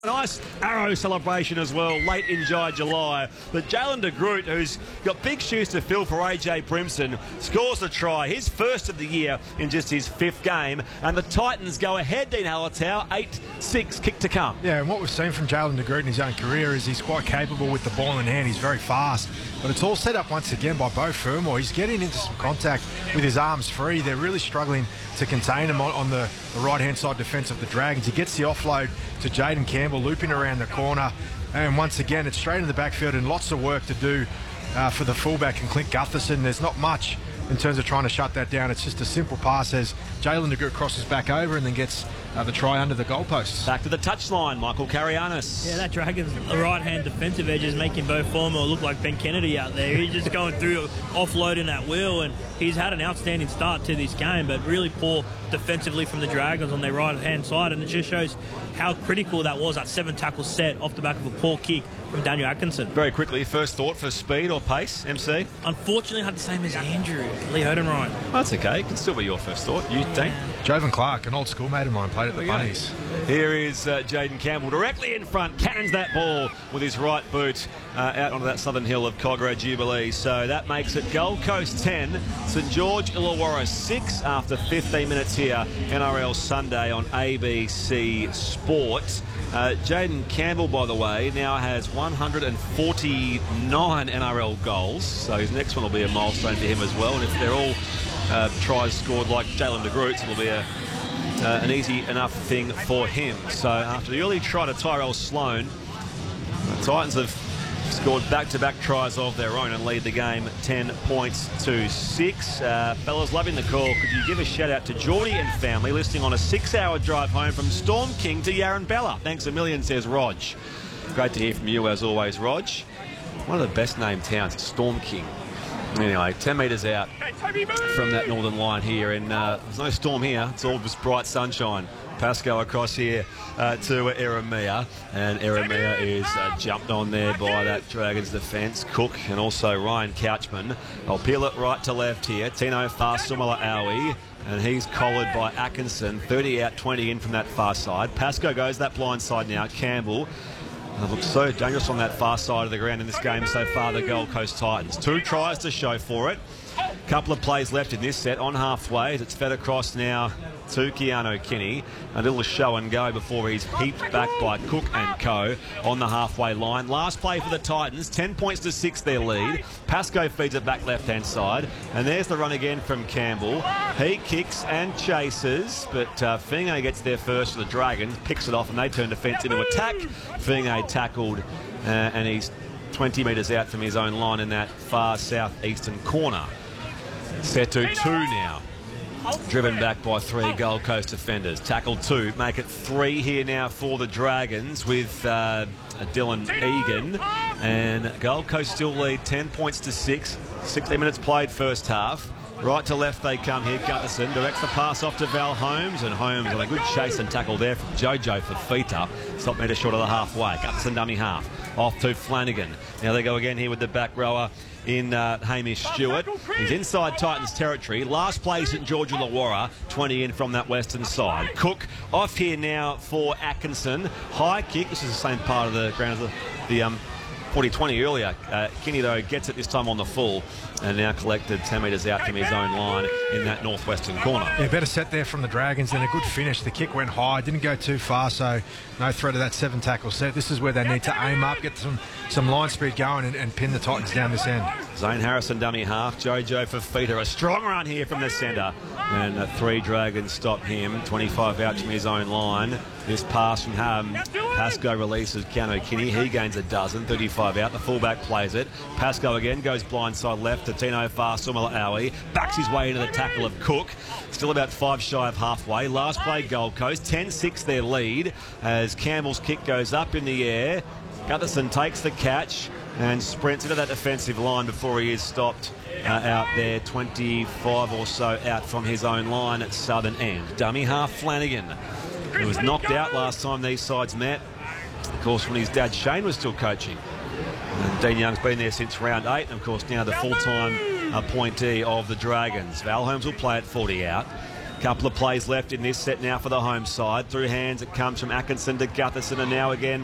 Nice arrow celebration as well, late in July. But Jalen de Groot, who's got big shoes to fill for AJ Brimson, scores the try, his first of the year in just his fifth game. And the Titans go ahead, Dean Hallertau, 8-6, kick to come. Yeah, and what we've seen from Jalen de Groot in his own career is he's quite capable with the ball in hand. He's very fast. But it's all set up once again by Beau Fermor. He's getting into some contact with his arms free. They're really struggling to contain him on the right-hand side defence of the Dragons. He gets the offload to Jayden Campbell, looping around the corner. And once again, it's straight in the backfield and lots of work to do for the fullback and Clint Gutherson. There's not much in terms of trying to shut that down. It's just a simple pass as Jalen de Groot crosses back over and then gets the try under the goalposts. Back to the touchline, Michael Carianis. Yeah, that Dragons right-hand defensive edge is making Beau Fermor look like Ben Kennedy out there. He's just going through, offloading that wheel, and he's had an outstanding start to this game, but really poor defensively from the Dragons on their right-hand side, and it just shows how critical that was, that 7-tackle set off the back of a poor kick from Daniel Atkinson. Very quickly, first thought for speed or pace, MC? Unfortunately, I had the same as Andrew, Lee Hodenright. That's okay. It can still be your first thought, you think? Jovan Clark, an old schoolmate of mine, played at the Bunnies. Here is Jayden Campbell directly in front, cannons that ball with his right boot out onto that southern hill of Kogarah Jubilee. So that makes it Gold Coast 10, St George Illawarra 6 after 15 minutes here, NRL Sunday on ABC Sport. Jayden Campbell, by the way, now has 149 NRL goals, so his next one will be a milestone for him as well. And if they're all tries scored like Jalen de Groot's, it'll be an easy enough thing for him. So after the early try to Tyrell Sloan, the Titans have scored back-to-back tries of their own and lead the game 10 points to 6. Fellas, loving the call. Could you give a shout-out to Geordie and family listening on a 6-hour drive home from Storm King to Yarranbella? Thanks a million, says Rog. Great to hear from you as always, Rog. One of the best-named towns, Storm King. Anyway, 10 metres out from that northern line here, and there's no storm here. It's all just bright sunshine. Pasco across here to Eremia, and Eremia is jumped on there by that Dragons defence. Cook and also Ryan Couchman. I'll peel it right to left here. Tino Fa'asuamaleaui, and he's collared by Atkinson. 30 out, 20 in from that far side. Pasco goes that blind side now. Campbell. It looks so dangerous on that far side of the ground in this game so far, the Gold Coast Titans. 2 tries to show for it. Couple of plays left in this set on halfway. It's fed across now to Keanu Kinney. A little show and go before he's heaped back by Cook and co on the halfway line. Last play for the Titans, 10 points to 6 their lead. Pasco feeds it back left-hand side. And there's the run again from Campbell. He kicks and chases, but Fingo gets there first for the Dragons, picks it off, and they turn defence into attack. Fingo tackled, and he's 20 metres out from his own line in that far southeastern corner. Setu 2 now. Driven back by 3 Gold Coast defenders. Tackle 2, make it 3 here now for the Dragons with Dylan Egan. And Gold Coast still lead 10 points to 6. 16 minutes played first half. Right to left they come here. Gutherson directs the pass off to Val Holmes, and Holmes with a good chase and tackle there from Jojo Fifita. Stop metre short of the halfway. Gutherson dummy half. Off to Flanagan. Now they go again here with the back rower in Hamish Stewart. He's inside Titans territory. Last play St George Illawarra, 20 in from that western side. Cook off here now for Atkinson. High kick. This is the same part of the ground as the 40-20 earlier. Kinney, though, gets it this time on the full and now collected 10 metres out from his own line in that northwestern corner. Yeah, better set there from the Dragons and a good finish. The kick went high, didn't go too far, so no threat of that 7-tackle set. This is where they need to aim up, get some line speed going and pin the Titans down this end. Zane Harrison dummy half. Jojo Fifita, a strong run here from the centre. And 3 Dragons stop him. 25 out from his own line. This pass from Pasco releases Keanu Kinney. He gains a dozen. 35 out. The fullback plays it. Pasco again goes blindside left to Tino Fa'asuamaleaui. Backs his way into the tackle of Cook. Still about 5 shy of halfway. Last play Gold Coast. 10-6 their lead as Campbell's kick goes up in the air. Gutherson takes the catch and sprints into that defensive line before he is stopped out there, 25 or so out from his own line at southern end. Dummy half Flanagan, who was knocked out last time these sides met, of course, when his dad Shane was still coaching. And Dean Young's been there since round 8, and of course now the full-time appointee of the Dragons. Val Holmes will play at 40 out. Couple of plays left in this set now for the home side. Through hands, it comes from Atkinson to Gutherson, and now again